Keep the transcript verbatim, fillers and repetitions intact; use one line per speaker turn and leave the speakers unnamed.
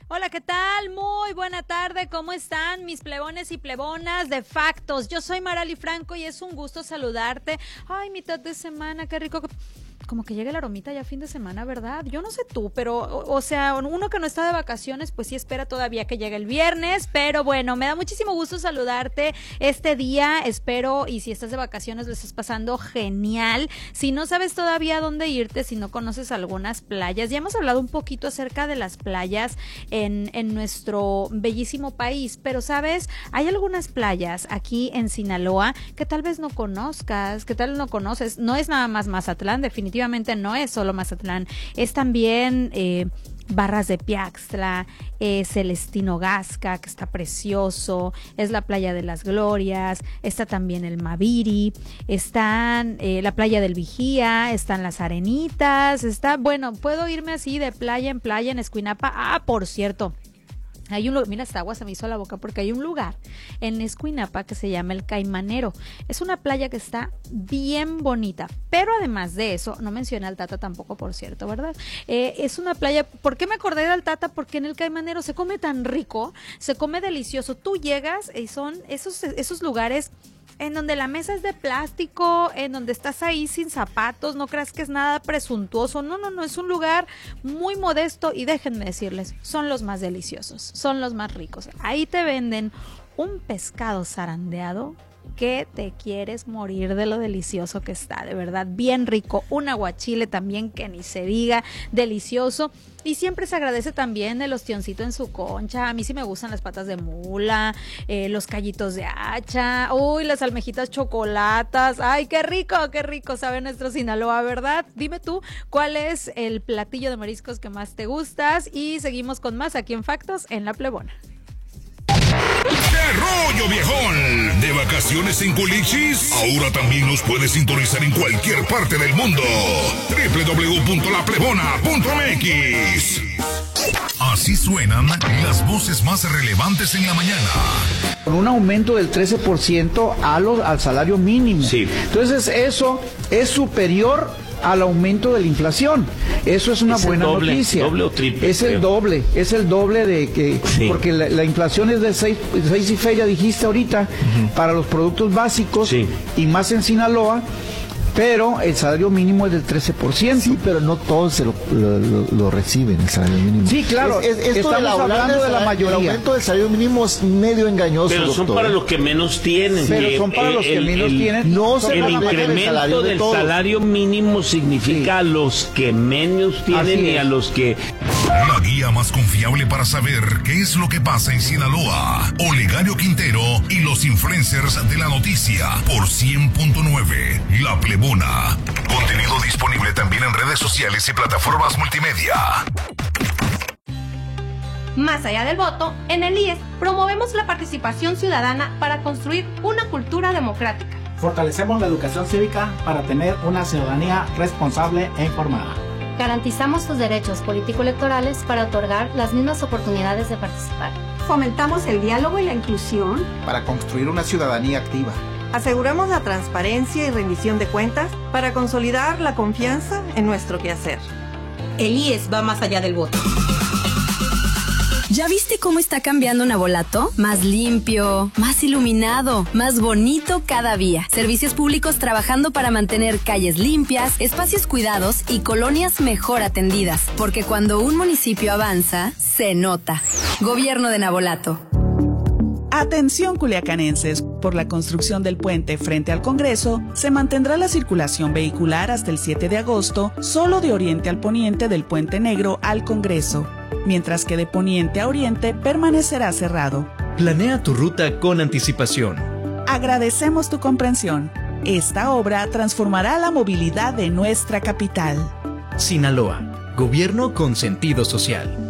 Hola, ¿qué tal? Muy buena tarde, ¿cómo están mis plebones y plebonas de Factos? Yo soy Marali Franco y es un gusto saludarte. Ay, mitad de semana, qué rico. Como que llega la aromita ya fin de semana, ¿verdad? Yo no sé tú, pero, o, o sea, uno que no está de vacaciones, pues sí espera todavía que llegue el viernes, pero bueno, me da muchísimo gusto saludarte este día, espero, y si estás de vacaciones lo estás pasando genial. Si no sabes todavía dónde irte, si no conoces algunas playas, ya hemos hablado un poquito acerca de las playas en, en nuestro bellísimo país, pero ¿sabes? Hay algunas playas aquí en Sinaloa que tal vez no conozcas, que tal vez no conoces, no es nada más Mazatlán, definitivamente. Definitivamente no es solo Mazatlán, es también eh, Barras de Piaxtla, eh, Celestino Gasca, que está precioso, es la Playa de las Glorias, está también el Maviri, están eh, la Playa del Vigía, están las Arenitas, está, bueno, puedo irme así de playa en playa en Escuinapa. Ah, por cierto, hay un lugar, mira, esta agua se me hizo la boca porque hay un lugar en Escuinapa que se llama el Caimanero. Es una playa que está bien bonita, pero además de eso, no mencioné al Tata tampoco, por cierto, ¿verdad? Eh, es una playa, ¿por qué me acordé del Tata? Porque en el Caimanero se come tan rico, se come delicioso. Tú llegas y son esos, esos lugares en donde la mesa es de plástico, en donde estás ahí sin zapatos, no creas que es nada presuntuoso, no, no, no, es un lugar muy modesto y déjenme decirles, son los más deliciosos, son los más ricos. Ahí te venden un pescado zarandeado que te quieres morir de lo delicioso que está, de verdad, bien rico, un aguachile también que ni se diga, delicioso. Y siempre se agradece también el ostioncito en su concha. A mí sí me gustan las patas de mula, eh, los callitos de hacha, uy, las almejitas chocolatas. Ay, qué rico, qué rico sabe nuestro Sinaloa, ¿verdad? Dime tú, ¿cuál es el platillo de mariscos que más te gustas? Y seguimos con más aquí en Factos en La Plebona.
¡Qué rollo, viejón! ¿De vacaciones en Culichis? Ahora también nos puedes sintonizar en cualquier parte del mundo. doble u doble u doble u punto la plebona punto m x. Así suenan las voces más relevantes en la mañana.
Con un aumento del trece por ciento a los, al salario mínimo. Sí. Entonces eso es superior al aumento de la inflación. Eso es una es buena
doble,
noticia.
Doble o triple.
Es el creo. doble, es el doble de que, sí. porque la, la inflación es de seis y feria, dijiste ahorita, uh-huh. para los productos básicos, sí. y más en Sinaloa. Pero el salario mínimo es del trece por ciento.
Sí, pero no todos se lo, lo, lo, lo reciben, el salario mínimo.
Sí, claro. Es, es, esto estamos hablando de la mayoría.
El aumento del salario mínimo es medio engañoso,
pero son doctor. Para los que menos tienen.
Pero son para el, los que el, menos el, tienen.
No se el incremento del de salario mínimo significa sí. a los que menos tienen y a los que...
La guía más confiable para saber qué es lo que pasa en Sinaloa. Olegario Quintero y los influencers de la noticia por cien punto nueve. La Plebona. Contenido disponible también en redes sociales y plataformas multimedia.
Más allá del voto, en el I E S promovemos la participación ciudadana para construir una cultura democrática.
Fortalecemos la educación cívica para tener una ciudadanía responsable e informada.
Garantizamos sus derechos político-electorales para otorgar las mismas oportunidades de participar.
Fomentamos el diálogo y la inclusión
para construir una ciudadanía activa.
Aseguramos la transparencia y rendición de cuentas para consolidar la confianza en nuestro quehacer.
El I E S va más allá del voto.
¿Ya viste cómo está cambiando Navolato? Más limpio, más iluminado, más bonito cada día. Servicios públicos trabajando para mantener calles limpias, espacios cuidados y colonias mejor atendidas. Porque cuando un municipio avanza, se nota. Gobierno de Navolato.
Atención culiacanenses, por la construcción del puente frente al Congreso, se mantendrá la circulación vehicular hasta el siete de agosto, solo de oriente al poniente del Puente Negro al Congreso, mientras que de poniente a oriente permanecerá cerrado.
Planea tu ruta con anticipación.
Agradecemos tu comprensión. Esta obra transformará la movilidad de nuestra capital.
Sinaloa, gobierno con sentido social.